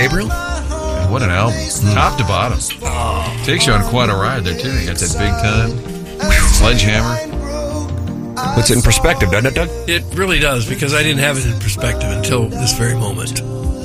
Gabriel? What an album. Top to bottom. Takes you on quite a ride there, too. You got that big time sledgehammer. Puts it in perspective, doesn't it, Doug? It really does, because I didn't have it in perspective until this very moment.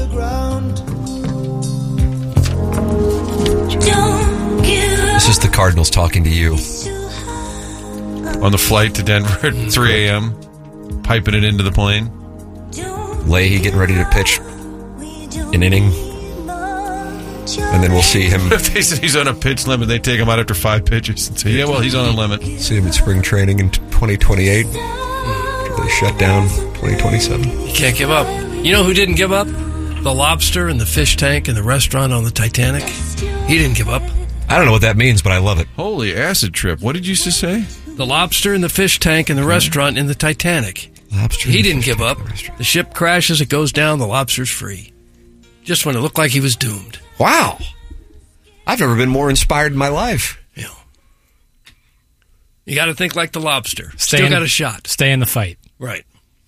This is the Cardinals talking to you. On the flight to Denver at 3 a.m., piping it into the plane. Leahy getting ready to pitch an inning. And then we'll see him. If they said he's on a pitch limit, they take him out after 5 pitches and say, yeah, well, he's on a limit. See him in spring training in 2028. They shut down 2027. You can't give up. You know who didn't give up? The lobster and the fish tank and the restaurant on the Titanic. He didn't give up. I don't know what that means, but I love it. Holy acid trip. What did you just say? The lobster and the fish tank and the restaurant in the Titanic. Lobster. He didn't give up. The ship crashes, it goes down, the lobster's free. Just when it looked like he was doomed. Wow. I've never been more inspired in my life. Yeah. You got to think like the lobster. Still got a shot. Stay in the fight. Right.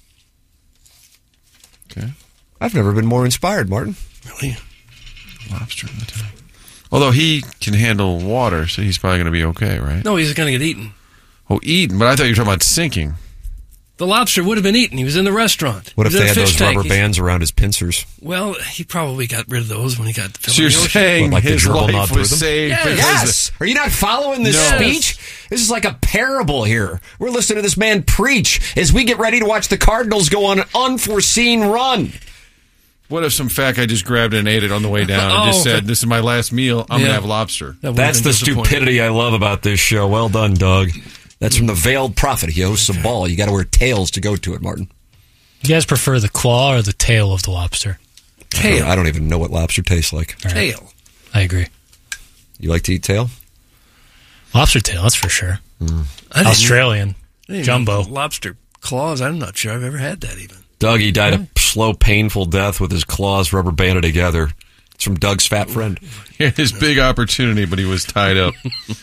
Okay. I've never been more inspired, Martin. Really? Lobster in the tank. Although he can handle water, so he's probably going to be okay, right? No, he's going to get eaten. Oh, eaten. But I thought you were talking about sinking. The lobster would have been eaten. He was in the restaurant. What if they had those rubber bands around his pincers? Well, he probably got rid of those when he got the So you're saying like his life nod was saved? Yes. Are you not following this speech? This is like a parable here. We're listening to this man preach as we get ready to watch the Cardinals go on an unforeseen run. What if some fat guy just grabbed it and ate it on the way down and just said, this is my last meal, I'm going to have lobster? That's the stupidity I love about this show. Well done, Doug. That's from the Veiled Prophet. He hosts a ball. You got to wear tails to go to it, Martin. You guys prefer the claw or the tail of the lobster? Tail. I don't even know what lobster tastes like. Right. Tail. I agree. You like to eat tail? Lobster tail, that's for sure. Australian. Jumbo. Lobster claws, I'm not sure I've ever had that even. Doug, he died a slow, painful death with his claws rubber banded together. It's from Doug's fat friend. He had his big opportunity, but he was tied up.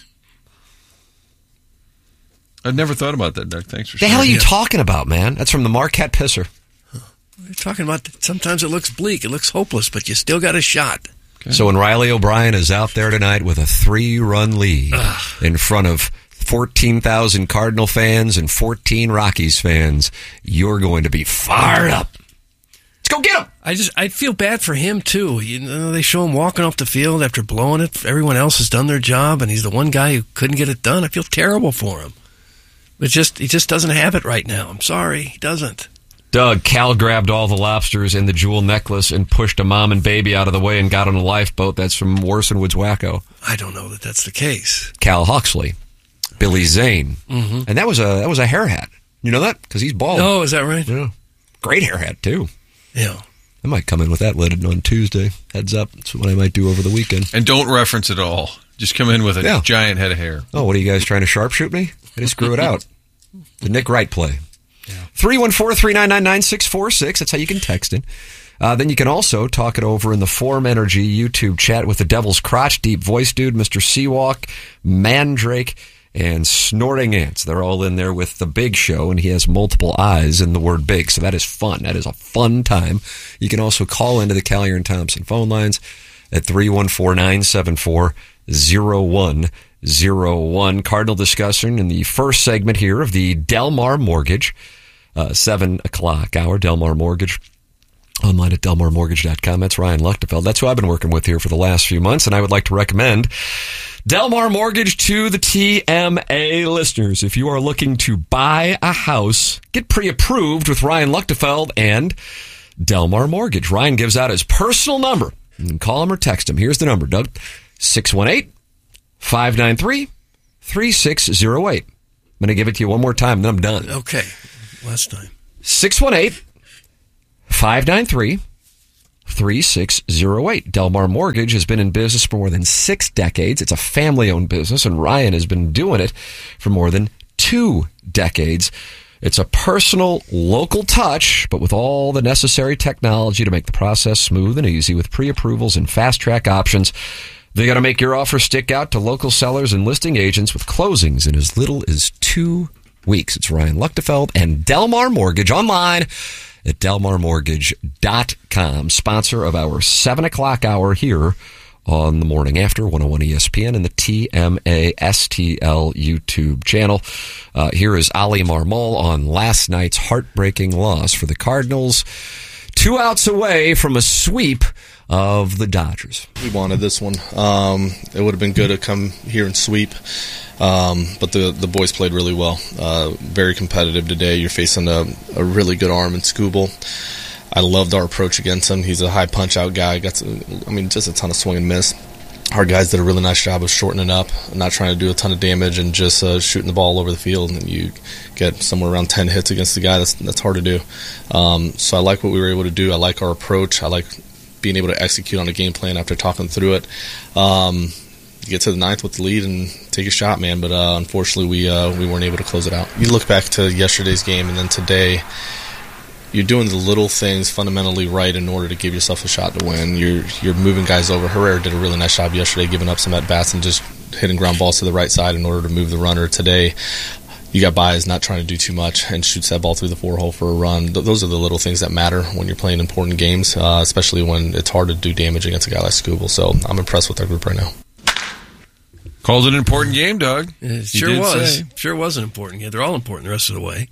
I've never thought about that, Doug. Thanks for sharing. The hell are you talking about, man? That's from the Marquette Pisser. We're talking about sometimes it looks bleak, it looks hopeless, but you still got a shot. Okay. So when Riley O'Brien is out there tonight with a 3-run lead in front of 14,000 Cardinal fans and 14 Rockies fans, you're going to be fired up. Let's go get him. I feel bad for him too. You know, they show him walking off the field after blowing it. Everyone else has done their job, and he's the one guy who couldn't get it done. I feel terrible for him. But he just doesn't have it right now. I'm sorry, he doesn't. Doug, Cal grabbed all the lobsters in the jewel necklace and pushed a mom and baby out of the way and got on a lifeboat. That's from Warson Woods Wacko. I don't know that that's the case. Cal Huxley, Billy Zane, and that was a hair hat. You know that because he's bald. Oh, is that right? Yeah, great hair hat too. Yeah, I might come in with that lidded on Tuesday. Heads up, that's what I might do over the weekend. And don't reference it all. Just come in with a giant head of hair. Oh, what are you guys trying to sharpshoot me? I just screw it out. The Nick Wright play. 314-399-9646. That's how you can text in. Then you can also talk it over in the Form Energy YouTube chat with the Devil's Crotch, Deep Voice Dude, Mr. Seawalk, Mandrake, and Snorting Ants. They're all in there with the Big Show, and he has multiple eyes in the word big, so that is fun. That is a fun time. You can also call into the Callier and Thompson phone lines at 314-974-0101. Cardinal discussion in the first segment here of the Delmar Mortgage 7 o'clock hour. Delmar Mortgage online at delmarmortgage.com. That's Ryan Luchtefeld. That's who I've been working with here for the last few months, and I would like to recommend Delmar Mortgage to the TMA listeners. If you are looking to buy a house, get pre-approved with Ryan Luchtefeld and Delmar Mortgage. Ryan gives out his personal number. You can call him or text him. Here's the number, Doug. 618-593-3608. I'm going to give it to you one more time, then I'm done. Okay. Last time. 618-593-3608. Delmar Mortgage has been in business for more than 6 decades. It's a family-owned business, and Ryan has been doing it for more than 2 decades. It's a personal, local touch, but with all the necessary technology to make the process smooth and easy with pre-approvals and fast-track options. They got to make your offer stick out to local sellers and listing agents with closings in as little as 2 weeks. It's Ryan Luchtefeld and Delmar Mortgage online at DelmarMortgage.com, sponsor of our 7 o'clock hour here on the Morning After, 101 ESPN, and the TMA STL YouTube channel. Here is Ali Marmol on last night's heartbreaking loss for the Cardinals. 2 outs away from a sweep of the Dodgers. We wanted this one. It would have been good to come here and sweep, but the boys played really well. Very competitive today. You're facing a really good arm in Skubal. I loved our approach against him. He's a high punch-out guy. Just a ton of swing and miss. Our guys did a really nice job of shortening up, not trying to do a ton of damage, and just shooting the ball all over the field. And you get somewhere around 10 hits against the guy. That's hard to do. So I like what we were able to do. I like our approach. I like being able to execute on a game plan after talking through it. Get to the ninth with the lead and take a shot, man. But unfortunately, we weren't able to close it out. You look back to yesterday's game and then today, you're doing the little things fundamentally right in order to give yourself a shot to win. You're moving guys over. Herrera did a really nice job yesterday, giving up some at-bats and just hitting ground balls to the right side in order to move the runner. Today, you got Baez not trying to do too much and shoots that ball through the 4-hole for a run. Those are the little things that matter when you're playing important games, especially when it's hard to do damage against a guy like Skubal. So I'm impressed with our group right now. Called it an important game, Doug. It sure was. Sure was an important game. They're all important the rest of the way.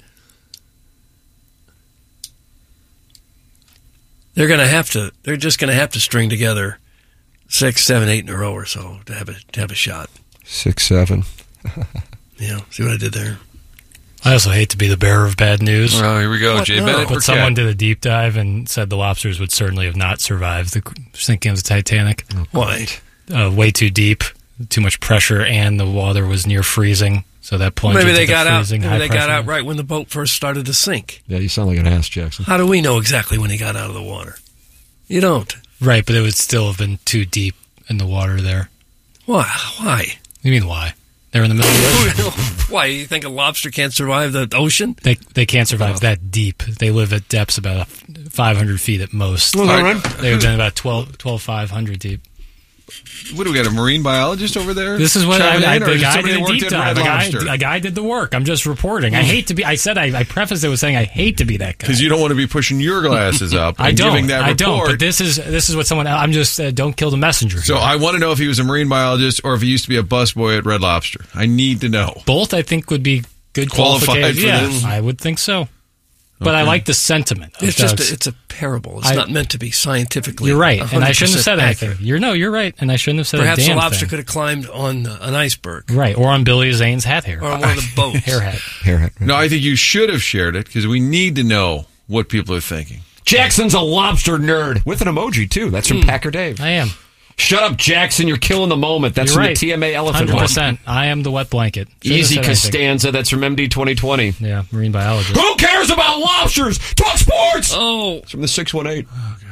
They're just going to have to string together 6, 7, 8 in a row or so to have a shot. 6, 7. Yeah, see what I did there? I also hate to be the bearer of bad news. Oh, here we go. What? Jay No. Bennett. But someone did a deep dive and said the lobsters would certainly have not survived the sinking of the Titanic. Why? Way too deep, too much pressure, and the water was near freezing. So that plunged Maybe into they the got out. freezing Maybe high they got pressure. out right when the boat first started to sink. Yeah, you sound like an ass, Jackson. How do we know exactly when he got out of the water? You don't. Right, but it would still have been too deep in the water there. Why? Why? You mean why? They're in the middle of the ocean. Why? You think a lobster can't survive the ocean? They can't survive that deep. They live at depths about 500 feet at most. Well, all right. They would have been about 12,500 deep. What do we got, a marine biologist over there? This is what chiming in, or the is guy somebody did a worked deep at dive. Red Lobster? A guy did the work. I'm just reporting. I hate to be. I said I prefaced it with saying I hate to be that guy. Because you don't want to be pushing your glasses up and I don't. giving that report. I don't. But this is what someone. I'm just don't kill the messenger. So here. I want to know if he was a marine biologist or if he used to be a busboy at Red Lobster. I need to know. Both, I think, would be good Qualified qualifications. for Yeah, this? I would think so. But I like the sentiment. of It's just Doug's. it's a parable. It's not meant to be scientifically. You're right, and I shouldn't have 100% said anything. accurate. You're right, and I shouldn't have said Perhaps a the damn lobster thing. could have climbed on an iceberg Right, or on Billy Zane's hat hair. or on one of the boats. Hair hat. Hairhead. No, I think you should have shared it because we need to know what people are thinking. Jackson's a lobster nerd with an emoji too. That's from Packer Dave. I am. Shut up, Jackson. You're killing the moment. That's You're from right. the TMA Elephant Hunt. 100%. I am the wet blanket. Shouldn't have Easy said anything. Costanza. That's from MD 2020. Yeah, marine biologist. Who cares about lobsters? Talk sports. Oh, It's from the 618.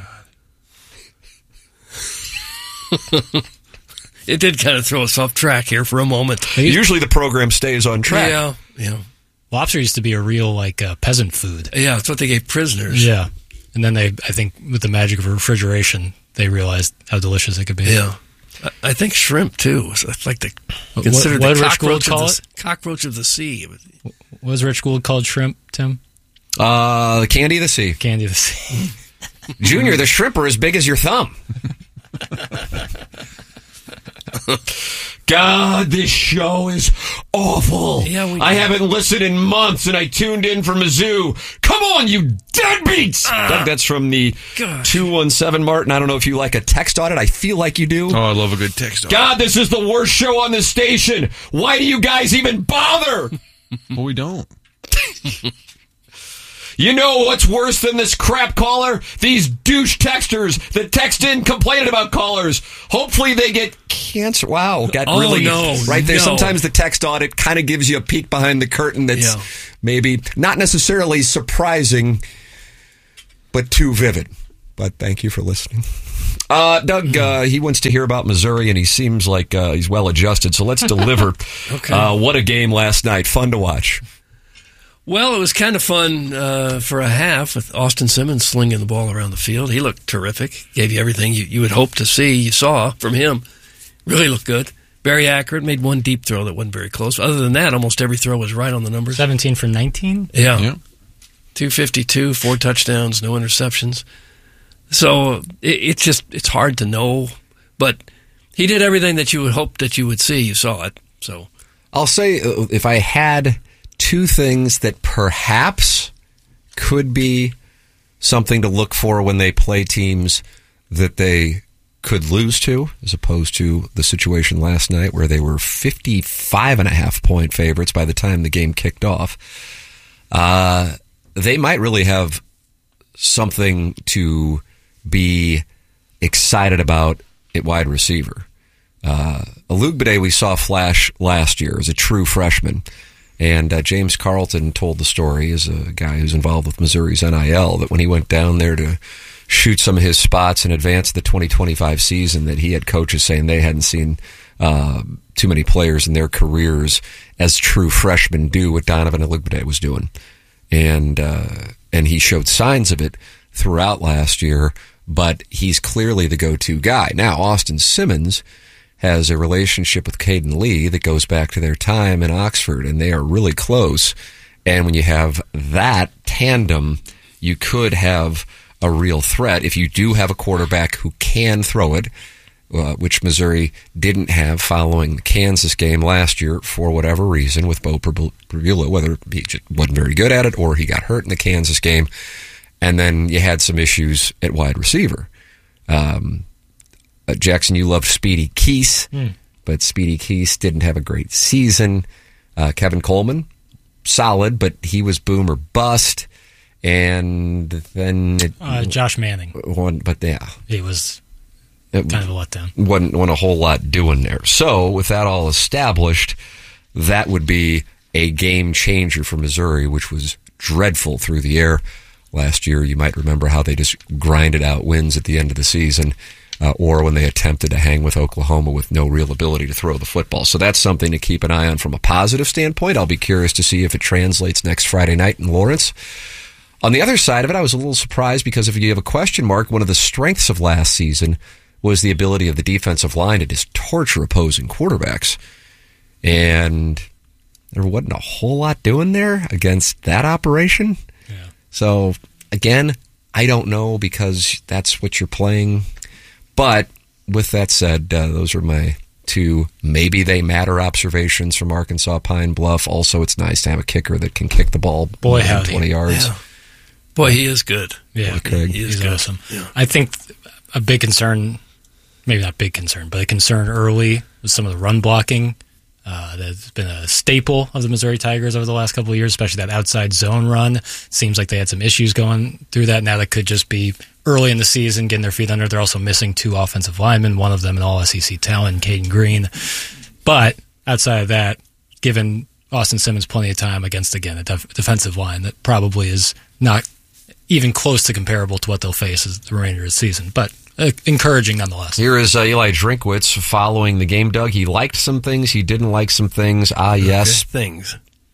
it did kind of throw us off track here for a moment. Usually the program stays on track. Yeah. Lobster used to be a real peasant food. Yeah, that's what they gave prisoners. Yeah, and then I think, with the magic of refrigeration, they realized how delicious it could be. Yeah. I think shrimp, too. So it's like What considered did the Rich Gould cockroach, call of it? cockroach of the sea. What was Rich Gould called shrimp, Tim? The candy of the sea. Candy of the sea. Junior, the shrimp are as big as your thumb. God, this show is awful. Yeah, I haven't listened in months, and I tuned in for Mizzou. Come on, you deadbeats! Doug, that's from the gosh. 217 Martin. I don't know if you like a text audit. I feel like you do. Oh, I love a good text. God, this is the worst show on this station. Why do you guys even bother? Well, we don't. You know what's worse than this crap caller? These douche texters that text in complaining about callers. Hopefully they get cancer. Wow, got Oh, really no, right there. no. Sometimes the text audit kind of gives you a peek behind the curtain that's Yeah. maybe not necessarily surprising, but too vivid. But thank you for listening. Doug, he wants to hear about Missouri, and he seems like he's well-adjusted, so let's deliver. Okay. What a game last night. Fun to watch. Well, it was kind of fun for a half with Austin Simmons slinging the ball around the field. He looked terrific. Gave you everything you would hope to see. You saw from him. Really looked good. Very accurate. Made one deep throw that wasn't very close. Other than that, almost every throw was right on the numbers. 17 for 19? Yeah. 252, 4 touchdowns, no interceptions. So it's hard to know, but he did everything that you would hope that you would see. You saw it. So I'll say if I had two things that perhaps could be something to look for when they play teams that they could lose to, as opposed to the situation last night where they were 55.5-point favorites by the time the game kicked off. They might really have something to be excited about at wide receiver. Olugbade we saw flash last year as a true freshman. And James Carlton told the story, as a guy who's involved with Missouri's NIL, that when he went down there to shoot some of his spots in advance of the 2025 season, that he had coaches saying they hadn't seen too many players in their careers as true freshmen do what Donovan Olugbade was doing. And he showed signs of it throughout last year, but he's clearly the go-to guy. Now, Austin Simmons has a relationship with Caden Lee that goes back to their time in Oxford, and they are really close. And when you have that tandem, you could have a real threat if you do have a quarterback who can throw it, which Missouri didn't have following the Kansas game last year for whatever reason with Bo Pribula, whether he just wasn't very good at it or he got hurt in the Kansas game. And then you had some issues at wide receiver. Jackson, you loved Speedy Keese, but Speedy Keese didn't have a great season. Kevin Coleman, solid, but he was boom or bust. And then Josh Manning. He was kind of a letdown. Wasn't a whole lot doing there. So with that all established, that would be a game changer for Missouri, which was dreadful through the air last year. You might remember how they just grinded out wins at the end of the season. Or when they attempted to hang with Oklahoma with no real ability to throw the football. So that's something to keep an eye on from a positive standpoint. I'll be curious to see if it translates next Friday night in Lawrence. On the other side of it, I was a little surprised because if you have a question mark, one of the strengths of last season was the ability of the defensive line to just torture opposing quarterbacks. And there wasn't a whole lot doing there against that operation. Yeah. So, again, I don't know because that's what you're playing. But with that said, those are my two maybe they matter observations from Arkansas Pine Bluff. Also, it's nice to have a kicker that can kick the ball more than 20 yards. Yeah. Boy, he is good. Yeah, he's good. Awesome. Yeah. I think a big concern, maybe not big concern, but a concern early was some of the run blocking. That's been a staple of the Missouri Tigers over the last couple of years, especially that outside zone run. Seems like they had some issues going through that. Now that could just be early in the season, getting their feet under. They're also missing 2 offensive linemen, one of them an all-SEC talent, Caden Green. But outside of that, given Austin Simmons plenty of time against, again, a defensive line that probably is not even close to comparable to what they'll face as the remainder of the season. But encouraging nonetheless. Here is Eli Drinkwitz following the game, Doug. He liked some things. He didn't like some things. Yes. Things.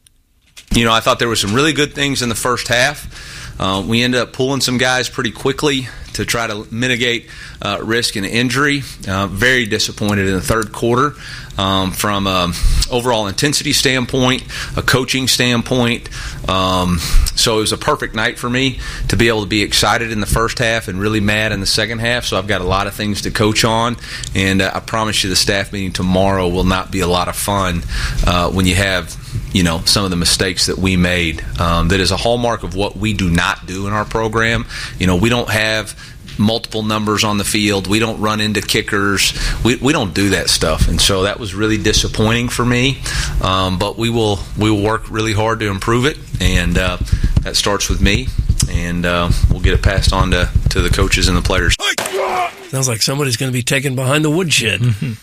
I thought there were some really good things in the first half. We ended up pulling some guys pretty quickly to try to mitigate risk and injury. Very disappointed in the third quarter from an overall intensity standpoint, a coaching standpoint. So it was a perfect night for me to be able to be excited in the first half and really mad in the second half. So I've got a lot of things to coach on, and I promise you the staff meeting tomorrow will not be a lot of fun when you have some of the mistakes that we made. That is a hallmark of what we do not do in our program. We don't have multiple numbers on the field. We don't run into kickers. We don't do that stuff, and so that was really disappointing for me. But we will work really hard to improve it, and that starts with me. And we'll get it passed on to the coaches and the players. Sounds like somebody's going to be taken behind the woodshed.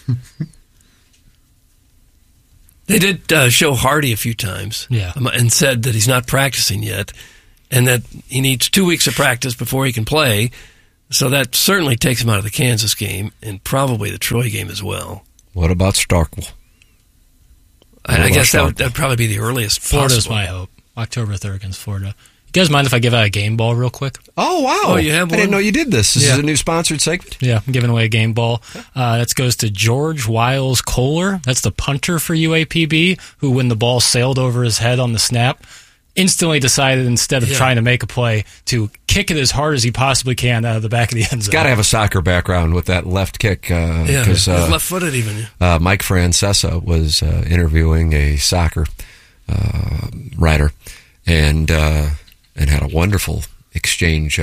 They did show Hardy a few times, and said that he's not practicing yet, and that he needs 2 weeks of practice before he can play. So that certainly takes him out of the Kansas game and probably the Troy game as well. What about Starkville? I guess that would probably be the earliest Florida's possible. my hope. October 3rd against Florida. You guys mind if I give out a game ball real quick? Oh, wow. Oh, you have one? I didn't know you did this. This is a new sponsored segment? Yeah, I'm giving away a game ball. That goes to George Wiles Kohler. That's the punter for UAPB, who when the ball sailed over his head on the snap, instantly decided, instead of trying to make a play, to kick it as hard as he possibly can out of the back of the end zone. Got to have a soccer background with that left kick. He's left-footed even. Mike Francesa was interviewing a soccer writer and had a wonderful exchange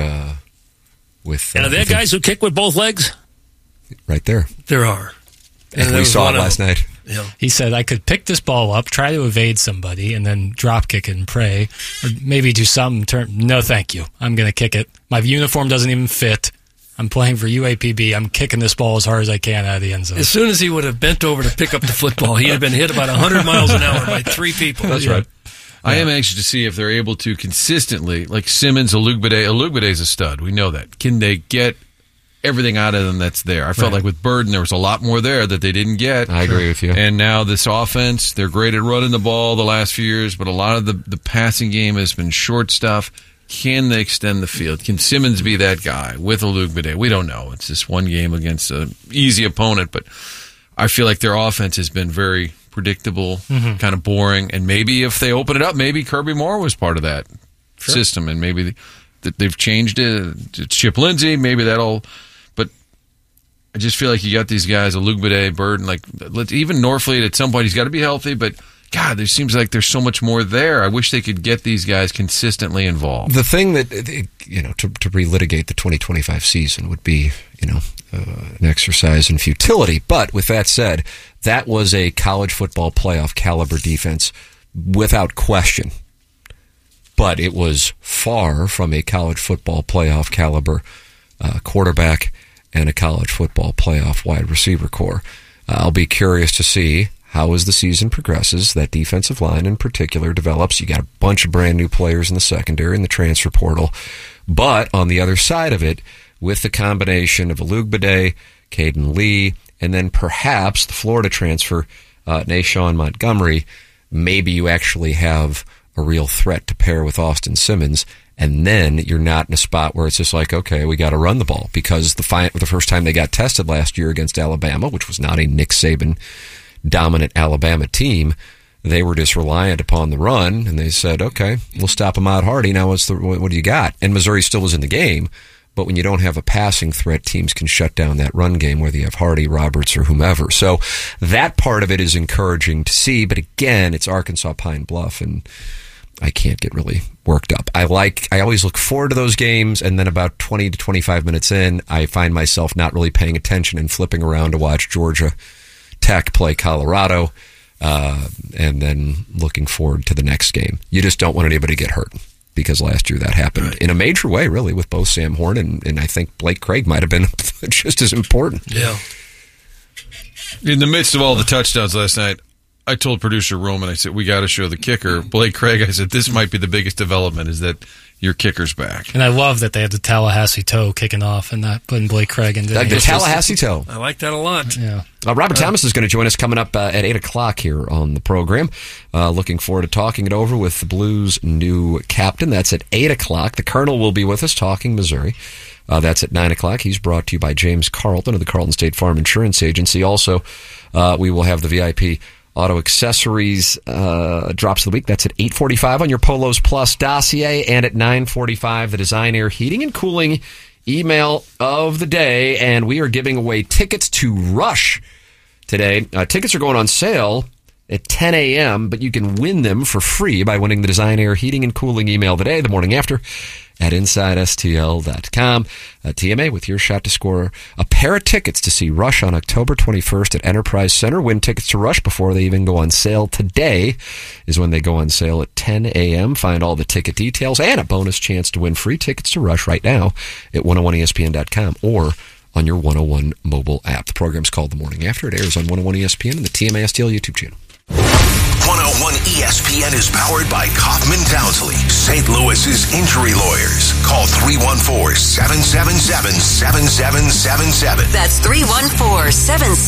with. And are there guys who kick with both legs? Right there. There are. And we saw it last night. Yeah. He said, I could pick this ball up, try to evade somebody, and then drop kick it and pray. Or maybe do something. No, thank you. I'm going to kick it. My uniform doesn't even fit. I'm playing for UAPB. I'm kicking this ball as hard as I can out of the end zone. As soon as he would have bent over to pick up the football, he'd have been hit about 100 miles an hour by 3 people. That's right. I am anxious to see if they're able to consistently, like Simmons, Olugbede's a stud. We know that. Can they get everything out of them that's there? I felt like with Burden, there was a lot more there that they didn't get. I agree with you. And now this offense, they're great at running the ball the last few years, but a lot of the passing game has been short stuff. Can they extend the field? Can Simmons be that guy with Olugbede? We don't know. It's just one game against an easy opponent, but I feel like their offense has been very predictable, kind of boring, and maybe if they open it up, maybe Kirby Moore was part of that system, and maybe they've changed it. It's Chip Lindsey, maybe that'll... But I just feel like you got these guys, Olugbede, Burden, like even Norfleet at some point, he's got to be healthy, but God, there seems like there's so much more there. I wish they could get these guys consistently involved. The thing that, to relitigate the 2025 season would be, an exercise in futility. But with that said, that was a college football playoff caliber defense without question. But it was far from a college football playoff caliber quarterback and a college football playoff wide receiver core. I'll be curious to see how as the season progresses, that defensive line in particular develops. You got a bunch of brand new players in the secondary in the transfer portal. But on the other side of it, with the combination of Olugbede, Caden Lee, and then perhaps the Florida transfer, Nashawn Montgomery, maybe you actually have a real threat to pair with Austin Simmons, and then you're not in a spot where it's just like, okay, we got to run the ball. Because the first time they got tested last year against Alabama, which was not a Nick Saban dominant Alabama team, they were just reliant upon the run, and they said, okay, we'll stop them out Hardy. Now what do you got? And Missouri still was in the game, but when you don't have a passing threat, teams can shut down that run game, whether you have Hardy, Roberts, or whomever. So that part of it is encouraging to see, but again, it's Arkansas Pine Bluff, and I can't get really worked up. I always look forward to those games, and then about 20 to 25 minutes in, I find myself not really paying attention and flipping around to watch Georgia Tech play Colorado, and then looking forward to the next game. You just don't want anybody to get hurt, because last year that happened in a major way, really, with both Sam Horn and I think Blake Craig might have been just as important. Yeah. In the midst of all the touchdowns last night, I told producer Roman, I said, we got to show the kicker. Blake Craig, I said, this might be the biggest development, is that your kicker's back. And I love that they had the Tallahassee toe kicking off and not putting Blake Craig into the Tallahassee toe. I like that a lot. Yeah. Robert Thomas is going to join us coming up at 8 o'clock here on the program. Looking forward to talking it over with the Blues' new captain. That's at 8 o'clock. The Colonel will be with us talking Missouri. That's at 9 o'clock. He's brought to you by James Carlton of the Carlton State Farm Insurance Agency. Also, we will have the VIP Auto Accessories drops of the week. That's at 8:45 on your Polos Plus dossier, and at 9:45 the Design Air Heating and Cooling email of the day. And we are giving away tickets to Rush today. Tickets are going on sale at 10 a.m., but you can win them for free by winning the Design Air Heating and Cooling email of the day, the morning after, at InsideSTL.com. TMA with your shot to score a pair of tickets to see Rush on October 21st at Enterprise Center. Win tickets to Rush before they even go on sale. Today is when they go on sale at 10 a.m. Find all the ticket details and a bonus chance to win free tickets to Rush right now at 101ESPN.com or on your 101 mobile app. The program's called The Morning After. It airs on 101 ESPN and the TMA STL YouTube channel. 101 ESPN is powered by Kaufman Townsley, St. Louis's injury lawyers. Call 314-777-7777. That's 314-777-7777.